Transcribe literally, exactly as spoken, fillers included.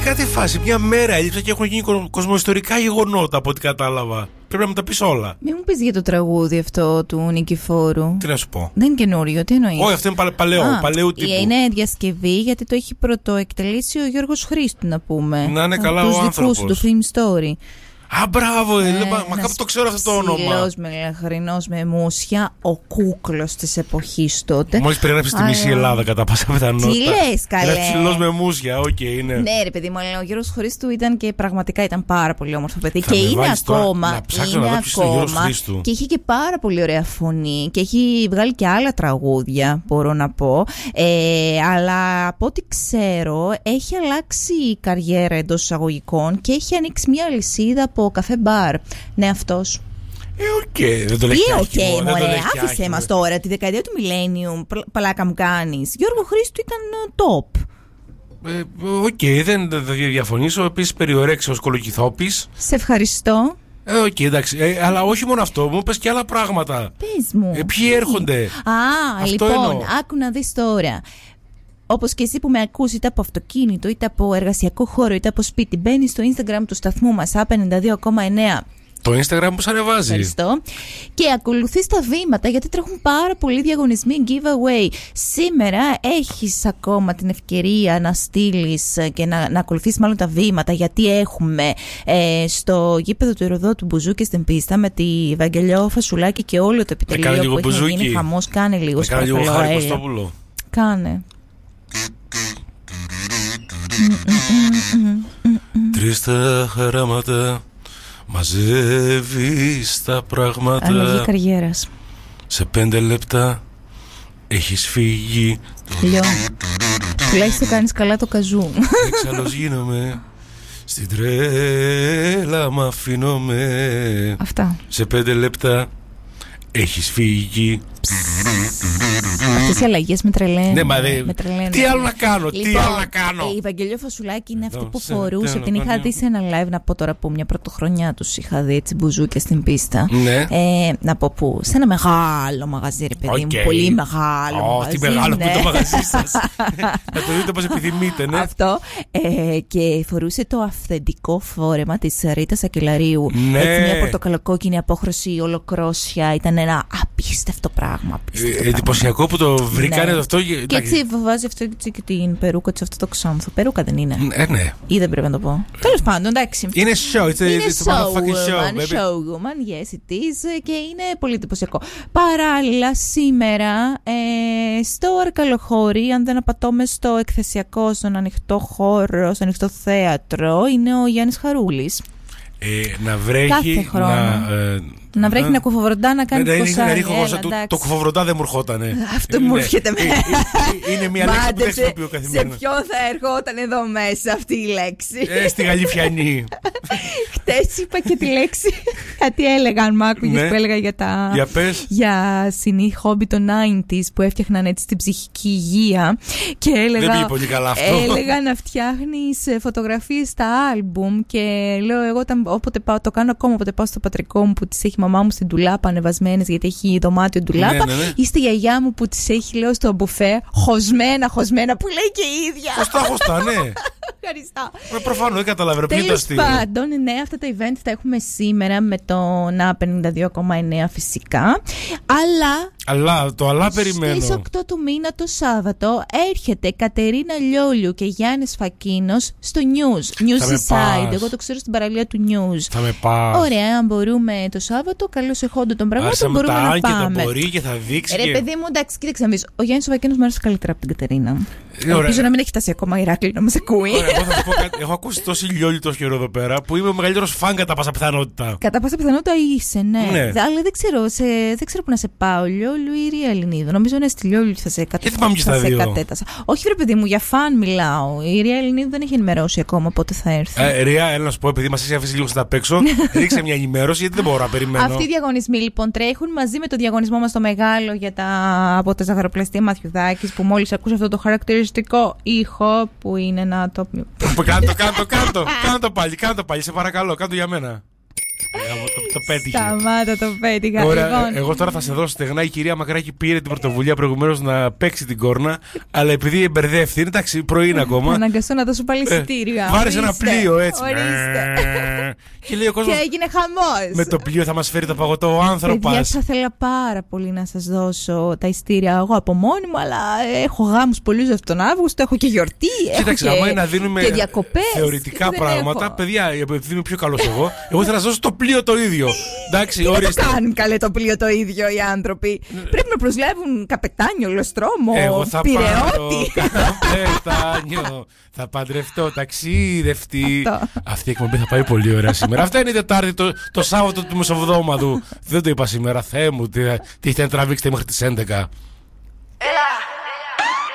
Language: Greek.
Κάτι φάση, μια μέρα έλειψα και έχουν γίνει κοσμοϊστορικά γεγονότα από ό,τι κατάλαβα. Πρέπει να μου τα πεις όλα. Μην μου πεις για το τραγούδι αυτό του Νικηφόρου. Τι να σου πω. Δεν είναι καινούριο, τι εννοείς? Όχι, αυτό είναι παλαι, παλαιό, Α, παλαιού τύπου. Είναι διασκευή γιατί το έχει πρωτοεκτελέσει ο Γιώργος Χρήστου, να πούμε. Να είναι καλά ο άνθρωπος. Τους δικούς του Film Story. Α, μπράβο, ε, ε, μα κάπου το ξέρω αυτό το όνομα. Ψηλός με λαχρινός με μουσια, ο κούκλος της εποχής τότε. Μόλις περιγράψεις τη μισή Ελλάδα κατά πάσα πιθανότητα. Τι λες, καλέ. Ψηλός με μουσια, οκ, okay, είναι. Ναι, ρε παιδί μου, αλλά ο Γιώργος Χρήστου ήταν και πραγματικά ήταν πάρα πολύ όμορφο παιδί. Θα και είναι ακόμα. Τώρα, είναι να ακόμα. Και είχε και πάρα πολύ ωραία φωνή. Και έχει βγάλει και άλλα τραγούδια, μπορώ να πω. Ε, αλλά από ό,τι ξέρω, έχει αλλάξει η καριέρα εντός εισαγωγικών και έχει ανοίξει μια αλυσίδα από καφέ μπαρ. Ναι, αυτός. Ε, οκ, okay. Δεν το λέει άκιμο. Τι οκ, μωρέ, άφησε μας τώρα τη δεκαετία του Millennium, παλάκα μου κάνεις. Γιώργο Χρήστου ήταν top. Οκ, okay, δεν θα διαφωνήσω. Επίσης περιορέξει ως κολοκυθόπης. Σε ευχαριστώ. Ε, οκ, okay, εντάξει. Ε, αλλά όχι μόνο αυτό, μου πες και άλλα πράγματα. Πες μου. Ε, ποιοι έρχονται. Α, αυτό λοιπόν, εννοώ. Άκου να δεις τώρα. Όπως και εσύ που με ακούς είτε από αυτοκίνητο, είτε από εργασιακό χώρο, είτε από σπίτι, μπαίνεις στο Instagram του σταθμού μας, Α πενήντα δύο κόμμα εννέα. Το Instagram που σας ανεβάζει. Ευχαριστώ. Και ακολουθείς τα βήματα, γιατί τρέχουν πάρα πολλοί διαγωνισμοί giveaway. Σήμερα έχεις ακόμα την ευκαιρία να στείλεις και να, να ακολουθήσεις μάλλον τα βήματα, γιατί έχουμε ε, στο γήπεδο του Ηρωδότου Μπουζούκι στην πίστα με τη Βαγγελιό Φασουλάκη και όλο το επιτελείο που έχει γίνει χαμός. Κάνε λίγο στο λίγο Χάρη Κωστόπουλο. Κάνε. Τρεις τα χαράματα, μαζεύεις τα πράγματα. Αλλαγή καριέρας. Σε πέντε λεπτά έχεις φύγει. Λιώ. Τουλάχιστον κάνεις καλά το καζού. Εξάλλως γίνομαι, στην τρέλα μ' αφήνομαι. Αυτά. Σε πέντε λεπτά έχεις φύγει. Αυτές οι αλλαγές με τρελαίνουν. Ναι, μα δε... Τι άλλο να κάνω, λοιπόν, τι άλλο να κάνω. Η Βαγγελιό Φασουλάκη είναι αυτή που φορούσε. Την είχα δει σε ένα live, να πω τώρα, που μια πρωτοχρονιά τους είχα δει έτσι μπουζούκια στην πίστα. Ναι. Ε, να πω που, σε ένα μεγάλο μαγαζί, ρε παιδί okay. μου. Πολύ μεγάλο oh, μαγαζί. Τι μεγάλο ναι. που είναι το μαγαζί σας. Να το δείτε όπως επιθυμείτε, ναι. Αυτό. Ε, και φορούσε το αυθεντικό φόρεμα της Ρίτας Ακελαρίου. Ναι. Έτσι, μια πορτοκαλοκόκκινη απόχρωση, ολοκρόσια. Ήταν ένα απίστευτο πράγμα. Απίστευτο ε, εντυπωσιακό που το βρήκανε, ναι. Αυτό. Και έτσι βάζει αυτό και την περούκα της, αυτό το ξάνθο. Περούκα δεν είναι. Ε, ναι. Ή δεν πρέπει να το πω. Τέλος πάντων, εντάξει. Είναι show. It's a, είναι it's a motherfucking show, baby. Showwoman, yes it is. Και είναι πολύ εντυπωσιακό. Παράλληλα, σήμερα ε, στο Αρκαλοχώρι, αν δεν απατώμε, στο εκθεσιακό, στον ανοιχτό χώρο, στο ανοιχτό θέατρο, είναι ο Γιάννης Χαρούλης. Ε, να βρέχει. Κάθε χρόνο. Να, ε, να βρέχει, να κουφοβροντά, να κάνει κοσάρι. Το κουφοβροντά δεν μου ερχότανε. Αυτό μου έρχεται μέσα. Είναι μια λέξη που δεν χρησιμοποιώ καθημερινά. Σε ποιον θα ερχόταν εδώ μέσα αυτή η λέξη? Ε, στη Γαλιφιανή. Χτες είπα και τη λέξη. Κάτι έλεγα, αν μ' άκουγες, που έλεγα για τα. Για πες. Για συνή χόμπι των ενενήντα που έφτιαχναν έτσι την ψυχική υγεία. Και έλεγα. Δεν πήγε πολύ καλά αυτό. Έλεγα να φτιάχνεις φωτογραφίες στα άλμπουμ. Και λέω εγώ, όποτε πάω, το κάνω ακόμα, όποτε πάω στο πατρικό μου που τις έχει η μαμά μου στην ντουλάπα ανεβασμένες, γιατί έχει δωμάτιο ντουλάπα, ναι, ναι, ναι. Ή στη γιαγιά μου που τις έχει, λέω, στο μπουφέ, χωσμένα, χωσμένα, που λέει και η ίδια. Χωστά, χωστά, ναι. Ευχαριστώ. Προφανώς, δεν καταλαβαίνω. Τέλος πάντων, ναι, αυτά τα event τα έχουμε σήμερα με τον Α πενήντα δύο κόμμα εννέα φυσικά. Αλλά. Αλλά, το αλλά περιμένω. Στις οκτώ του μήνα το Σάββατο έρχεται Κατερίνα Λιόλιου και Γιάννης Φακίνος στο News. News Inside. Εγώ το ξέρω στην παραλία του News. Θα με πας. Ωραία, αν μπορούμε το Σάββατο, καλώς εχόντων των πραγμάτων, μπορούμε να πάμε. Θα μπορεί και θα δείξει. Ρε, και... παιδί μου, εντάξει, κοίταξε να δεις. Ο Γιάννης Φακίνος μου άρεσε καλύτερα από την Κατερίνα. Ε, Ελπίζω να μην έχει φτάσει ακόμα η Ηράκλειο να μας ακούει. Ωραία, εγώ θα σου πω κάτι. Έχω ακούσει τόση Λιόλιου τόσο καιρό εδώ πέρα που είμαι ο μεγαλύτερος φαν κατά πάσα πιθανότητα. Κατά πάσα πιθανότητα είσαι, ναι. ναι. Αλλά δεν ξέρω, σε, δεν ξέρω που να σε πάω. Λιόλιου ή Ρία Ελληνίδου. Νομίζω είναι στη Λιόλιου θα σε, κατ... θα σε κατέτασα. Όχι, ρε παιδί μου, για φαν μιλάω. Η Ρία Ελληνίδου δεν έχει ενημερώσει ακόμα πότε θα έρθει. Ε, Ρία, έλα να σου πω, επειδή μας έχει αφήσει λίγο στα απ' έξω, ρίξε μια ενημέρωση γιατί δεν μπορώ να περιμένω. Αυτοί οι διαγωνισμοί λοιπόν τρέχουν μαζί με το διαγωνισμό μας το μεγάλο για τα, από τα ζαχαροπλαστεία Μαθιουδάκης, που μόλις ακούς αυτό το χαρακτηριστικό ήχο που είναι ένα top. Κάντο, κάντο, κάντο. Κάντο πάλι, κάντο πάλι, σε παρακαλώ, κάντο για μένα. Το πέτυχε. Σταμάτα, το πέτυχα. Ωραία, Λοιπόν. εγώ τώρα θα σε δώσω στεγνά. Η κυρία Μακράκη πήρε την πρωτοβουλία προηγουμένως να παίξει την κόρνα. Αλλά επειδή εμπερδεύτηκε, εντάξει, πρωί είναι ακόμα. Θα αναγκαστώ να δώσω πάλι εισιτήρια. Βάρεσε ένα πλοίο έτσι. Ορίστε. Και λέει ο κόσμος. Και έγινε χαμός. Με το πλοίο θα μας φέρει το παγωτό ο άνθρωπος. Παιδιά, θα ήθελα πάρα πολύ να σας δώσω τα εισιτήρια εγώ από μόνη μου, αλλά έχω γάμους πολλούς αυτόν τον Αύγουστο, έχω και γιορτή. Κοίταξε, έχω άμα και, είναι να δίνουμε και διακοπές, θεωρητικά δεν πράγματα, έχω. παιδιά, επειδή είμαι πιο καλός εγώ, εγώ θα σας δώσω το πλοίο το ίδιο. Εντάξει, Τι να ορίστε. το κάνουν καλέ το πλοίο το ίδιο οι άνθρωποι. Πρέπει να προσλάβουν καπετάνιο, λοστρόμο, Εγώ θα πάρω πειραιώτη. καπετάνιο, θα παντρευτώ ταξίδευτη. Αυτό. Αυτή η εκπομπή θα πάει πολύ ωραία σήμερα. Αυτά είναι η Τετάρτη, το, το Σάββατο του Μεσοβδόμαδου. Δεν το είπα σήμερα, Θεέ μου, τι, τι έχετε να τραβήξετε μέχρι τις έντεκα. Έλα,